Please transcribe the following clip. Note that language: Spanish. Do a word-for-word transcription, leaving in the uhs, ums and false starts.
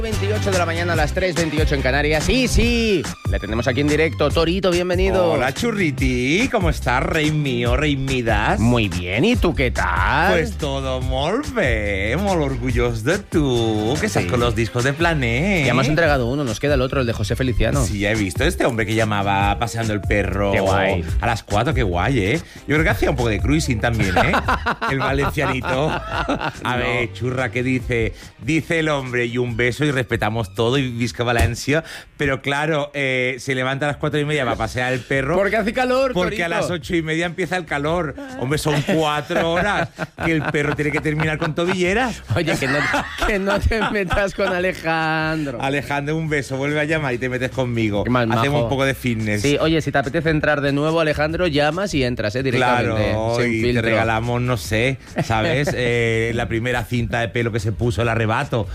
veintiocho de la mañana a las tres veintiocho en Canarias. Sí, sí, le tenemos aquí en directo. Torito, bienvenido. Hola, Churriti, ¿cómo estás, rey mío, rey Midas? Muy bien, ¿y tú qué tal? Pues todo molt bé, molt orgulloso de tú, que estás Sí. con los discos de Plané. Ya hemos entregado uno, nos queda el otro, el de José Feliciano. Sí, ya he visto este hombre que llamaba Paseando el Perro. Qué guay. A las cuatro, qué guay, ¿eh? Yo creo que hacía un poco de cruising también, ¿eh? El valencianito. A No. ver, churra, ¿qué dice? Dice el hombre, y un beso y respetamos todo y visca Valencia, pero claro, eh, se levanta a las cuatro y media para pasear el perro. Porque hace calor, Porque Torito. a las ocho y media empieza el calor. Hombre, son cuatro horas que el perro tiene que terminar con tobilleras. Oye, que no, que no te metas con Alejandro. Alejandro, un beso, vuelve a llamar y te metes conmigo. Qué mal Hacemos majo. un poco de fitness. Sí, oye, si te apetece entrar de nuevo, Alejandro, llamas y entras, ¿eh? Directamente. Claro, sin y filtro. te regalamos, no sé, ¿sabes? Eh, la primera cinta de pelo que se puso, el arrebato.